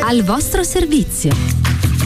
Al vostro servizio.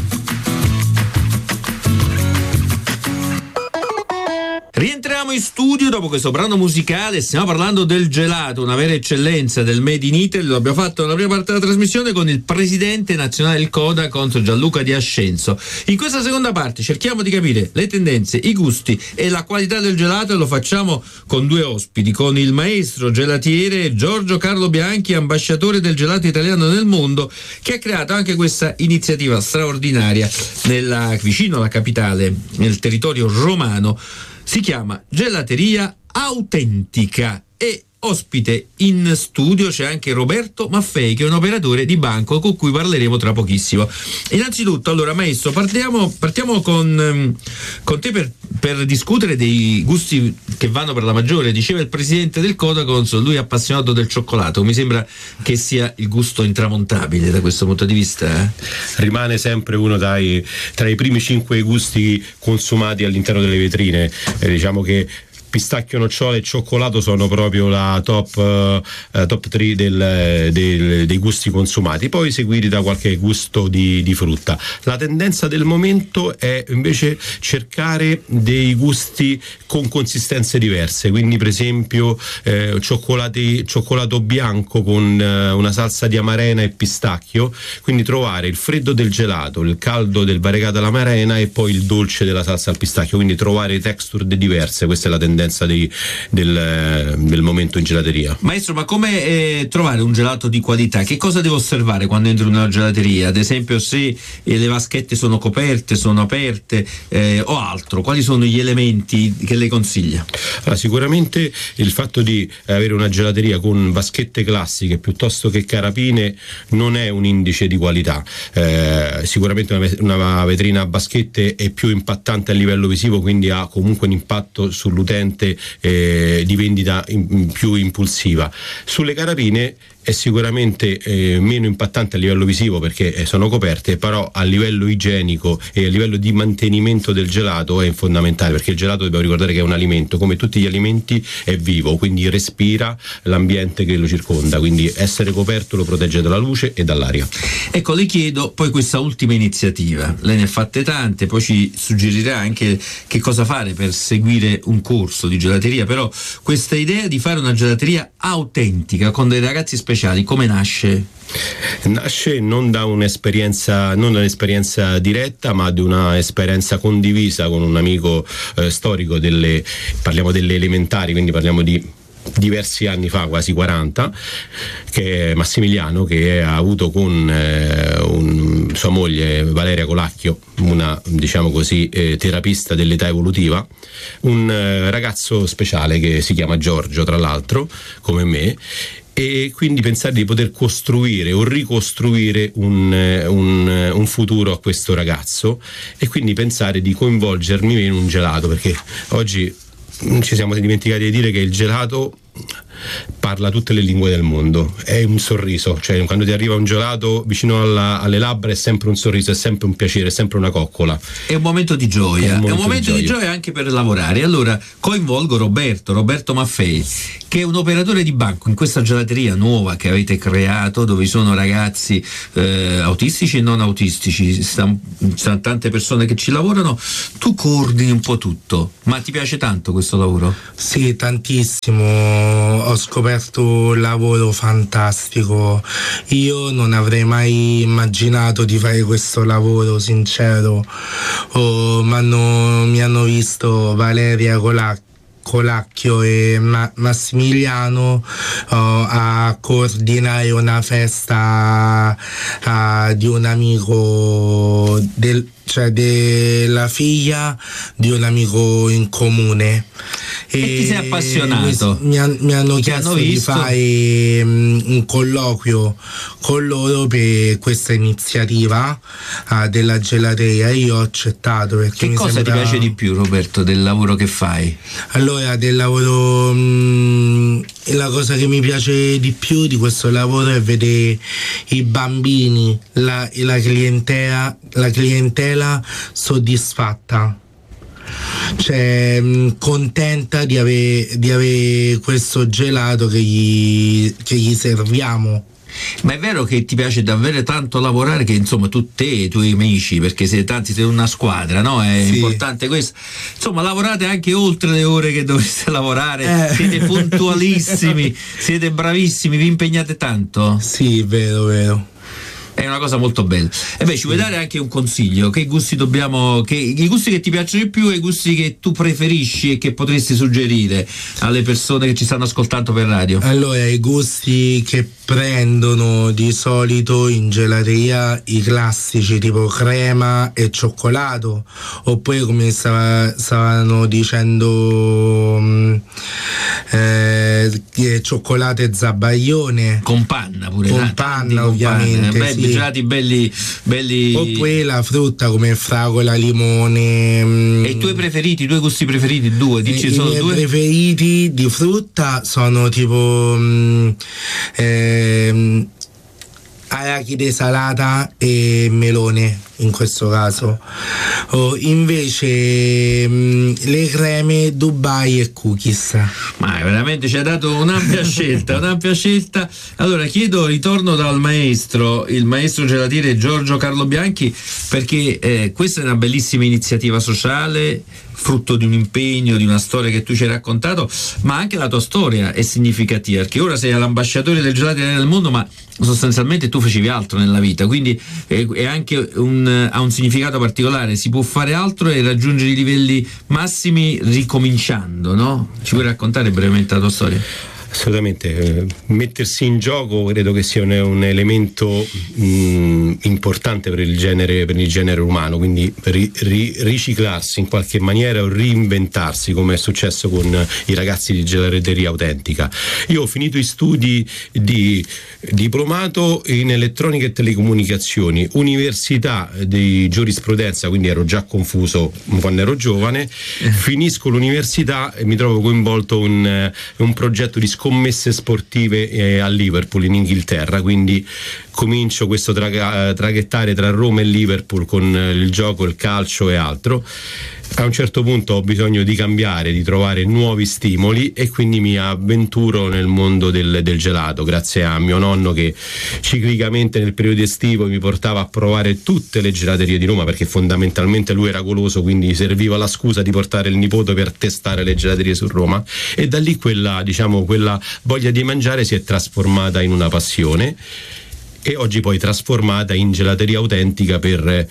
Rientriamo in studio dopo questo brano musicale. Stiamo parlando del gelato, una vera eccellenza del Made in Italy. Lo abbiamo fatto nella prima parte della trasmissione con il presidente nazionale del Codacons, Gianluca Di Ascenzo. In questa seconda parte cerchiamo di capire le tendenze, i gusti e la qualità del gelato, e lo facciamo con due ospiti, con il maestro gelatiere Giorgio Carlo Bianchi, ambasciatore del gelato italiano nel mondo, che ha creato anche questa iniziativa straordinaria vicino alla capitale, nel territorio romano. Si chiama Gelateria Autentica, e ospite in studio c'è anche Roberto Maffei, che è un operatore di banco con cui parleremo tra pochissimo. Innanzitutto, allora, maestro, partiamo con te per discutere dei gusti che vanno per la maggiore. Diceva il presidente del Codacons, lui è appassionato del cioccolato. Mi sembra che sia il gusto intramontabile da questo punto di vista. Rimane sempre uno tra i primi 5 gusti consumati all'interno delle vetrine. Diciamo che pistacchio, nocciola e cioccolato sono proprio la top 3 dei gusti consumati, poi seguiti da qualche gusto di frutta. La tendenza del momento è invece cercare dei gusti con consistenze diverse, quindi per esempio cioccolato bianco con una salsa di amarena e pistacchio, quindi trovare il freddo del gelato, il caldo del variegato all'amarena e poi il dolce della salsa al pistacchio, quindi trovare texture diverse. Questa è la tendenza del momento in gelateria. Maestro, ma come trovare un gelato di qualità? Che cosa devo osservare quando entro in una gelateria? Ad esempio, se le vaschette sono coperte, sono aperte o altro, quali sono gli elementi che lei consiglia? Allora, sicuramente il fatto di avere una gelateria con vaschette classiche piuttosto che carapine non è un indice di qualità. Sicuramente una vetrina a vaschette è più impattante a livello visivo, quindi ha comunque un impatto sull'utente di vendita più impulsiva. Sulle carapine è sicuramente meno impattante a livello visivo perché sono coperte, però a livello igienico e a livello di mantenimento del gelato è fondamentale, perché il gelato, dobbiamo ricordare che è un alimento, come tutti gli alimenti è vivo, quindi respira l'ambiente che lo circonda, quindi essere coperto lo protegge dalla luce e dall'aria. Ecco, le chiedo poi questa ultima iniziativa, lei ne ha fatte tante, poi ci suggerirà anche che cosa fare per seguire un corso di gelateria, però questa idea di fare una gelateria autentica con dei ragazzi speciali, come nasce? Nasce non da un'esperienza diretta, ma di una esperienza condivisa con un amico storico parliamo delle elementari, quindi parliamo di diversi anni fa, quasi 40, che è Massimiliano, che ha avuto con sua moglie Valeria Colacchio, una, diciamo così, terapista dell'età evolutiva, un ragazzo speciale che si chiama Giorgio, tra l'altro, come me, e quindi pensare di poter costruire o ricostruire un futuro a questo ragazzo, e quindi pensare di coinvolgermi in un gelato, perché oggi ci siamo dimenticati di dire che il gelato parla tutte le lingue del mondo, è un sorriso, cioè quando ti arriva un gelato vicino alle labbra è sempre un sorriso, è sempre un piacere, è sempre una coccola, è un momento di gioia, è un momento di gioia anche per lavorare. Allora coinvolgo Roberto Maffei, che è un operatore di banco in questa gelateria nuova che avete creato, dove sono ragazzi autistici e non autistici, stanno tante persone che ci lavorano. Tu coordini un po' tutto, ma ti piace tanto questo lavoro? Sì, tantissimo. Ho scoperto un lavoro fantastico. Io non avrei mai immaginato di fare questo lavoro, sincero. Mi hanno visto Valeria Colacchio e Massimiliano a coordinare una festa di un amico della figlia di un amico in comune, e ti sei appassionato. Mi hanno chiesto di fare un colloquio con loro per questa iniziativa della gelateria. Io ho accettato, perché che cosa ti piace di più, Roberto, del lavoro che fai? Allora, del lavoro, la cosa che mi piace di più di questo lavoro è vedere i bambini, la clientela soddisfatta, cioè contenta di avere questo gelato che gli serviamo. Ma è vero che ti piace davvero tanto lavorare, che insomma te e i tuoi amici, perché siete una squadra, no? È importante questo. Insomma, lavorate anche oltre le ore che dovreste lavorare, siete puntualissimi, siete bravissimi, vi impegnate tanto? Sì, vero. È una cosa molto bella. E beh, ci vuoi dare anche un consiglio? Che gusti i gusti che ti piacciono di più e i gusti che tu preferisci e che potresti suggerire alle persone che ci stanno ascoltando per radio? Allora, i gusti che prendono di solito in gelateria, i classici tipo crema e cioccolato, oppure come stavano dicendo cioccolato e zabaione con panna pure, con panna ovviamente, sì. Gelati belli oppure la frutta come fragola, limone. E i tuoi preferiti, i tuoi gusti preferiti? Due, dici i solo miei due? Preferiti di frutta sono tipo arachide salata e melone in questo caso, invece le creme Dubai e cookies. Ma veramente ci ha dato un'ampia scelta. Allora ritorno dal maestro, il maestro gelatiere Giorgio Carlo Bianchi, perché questa è una bellissima iniziativa sociale, frutto di un impegno, di una storia che tu ci hai raccontato, ma anche la tua storia è significativa, perché ora sei all'ambasciatore del gelato nel mondo, ma sostanzialmente tu facevi altro nella vita, quindi è anche ha un significato particolare. Si può fare altro e raggiungere i livelli massimi ricominciando, no? Ci puoi raccontare brevemente la tua storia? Assolutamente, mettersi in gioco credo che sia un elemento importante per il genere umano, quindi riciclarsi in qualche maniera o reinventarsi, come è successo con i ragazzi di Gelateria Autentica. Io ho finito i studi di diplomato in elettronica e telecomunicazioni, università di giurisprudenza, quindi ero già confuso quando ero giovane. Finisco l'università e mi trovo coinvolto in un progetto di scommesse sportive a Liverpool in Inghilterra, quindi comincio questo traghettare tra Roma e Liverpool con il gioco, il calcio e altro. A un certo punto ho bisogno di cambiare, di trovare nuovi stimoli, e quindi mi avventuro nel mondo del gelato, grazie a mio nonno che ciclicamente nel periodo estivo mi portava a provare tutte le gelaterie di Roma, perché fondamentalmente lui era goloso, quindi serviva la scusa di portare il nipote per testare le gelaterie su Roma, e da lì quella voglia di mangiare si è trasformata in una passione, e oggi poi trasformata in Gelateria Autentica per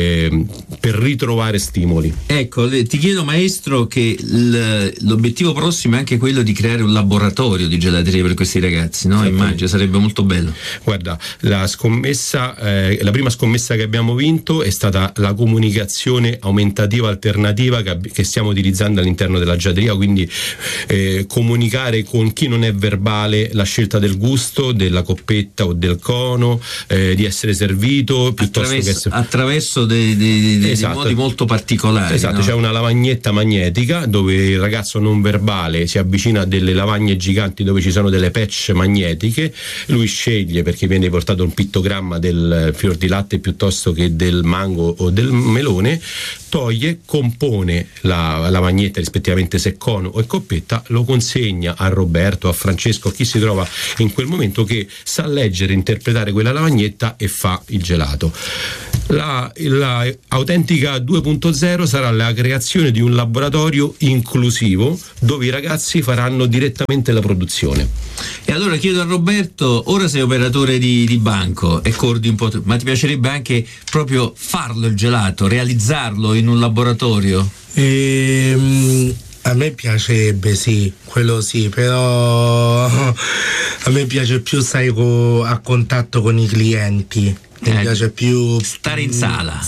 ritrovare stimoli. Ecco, ti chiedo maestro che l'obiettivo prossimo è anche quello di creare un laboratorio di gelateria per questi ragazzi, no? Immagino, sarebbe molto bello. Guarda, la prima scommessa che abbiamo vinto è stata la comunicazione aumentativa alternativa che stiamo utilizzando all'interno della gelateria, quindi comunicare con chi non è verbale la scelta del gusto, della coppetta o del cono, di essere servito attraverso dei modi molto particolari. Esatto, no? C'è una lavagnetta magnetica dove il ragazzo non verbale si avvicina a delle lavagne giganti dove ci sono delle patch magnetiche, lui sceglie, perché viene portato un pittogramma del fior di latte piuttosto che del mango o del melone, toglie, compone la lavagnetta rispettivamente se cono o coppetta, lo consegna a Roberto, a Francesco, a chi si trova in quel momento che sa leggere, interpretare quella lavagnetta e fa il gelato. La Autentica 2.0 sarà la creazione di un laboratorio inclusivo dove i ragazzi faranno direttamente la produzione. E allora chiedo a Roberto, ora sei operatore di banco e cordi un po', ma ti piacerebbe anche proprio farlo il gelato, realizzarlo in un laboratorio? A me piacerebbe, sì, quello sì, però a me piace più stare a contatto con i clienti. Mi piace più stare in sala,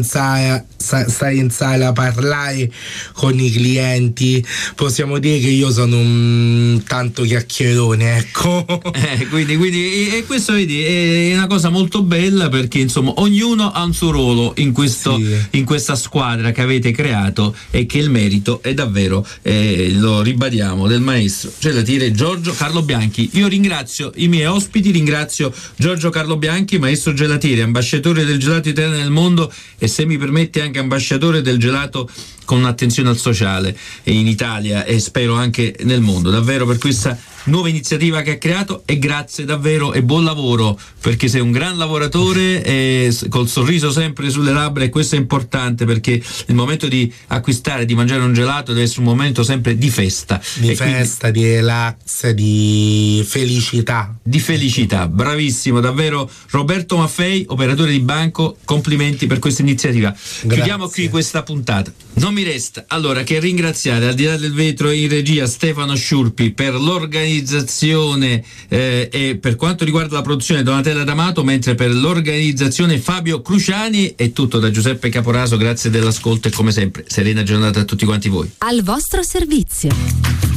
parlare con i clienti. Possiamo dire che io sono un tanto chiacchierone, ecco. Quindi e questo vedi è una cosa molto bella, perché insomma ognuno ha un suo ruolo in questa squadra che avete creato, e che il merito è davvero, lo ribadiamo, del maestro gelatiere Giorgio Carlo Bianchi. Io ringrazio i miei ospiti, ringrazio Giorgio Carlo Bianchi, maestro gelatiere, ambasciatore del gelato italiano nel mondo, e se mi permette anche ambasciatore del gelato con un'attenzione al sociale in Italia, e spero anche nel mondo, davvero, per questa nuova iniziativa che ha creato, e grazie davvero e buon lavoro, perché sei un gran lavoratore e col sorriso sempre sulle labbra, e questo è importante, perché il momento di acquistare, di mangiare un gelato deve essere un momento sempre di festa, di relax, di felicità. Di felicità, bravissimo, davvero Roberto Maffei, operatore di banco, complimenti per questa iniziativa. Grazie. Chiudiamo qui questa puntata. Non mi resta allora che ringraziare, al di là del vetro in regia, Stefano Sciurpi per l'organizzazione e per quanto riguarda la produzione Donatella D'Amato, mentre per l'organizzazione Fabio Cruciani. È tutto da Giuseppe Caporaso, grazie dell'ascolto e come sempre serena giornata a tutti quanti voi. Al vostro servizio.